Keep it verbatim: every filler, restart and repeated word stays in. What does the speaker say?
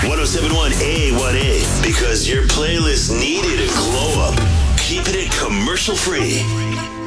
seven one A one A, because your playlist needed a glow up. Keeping it commercial free.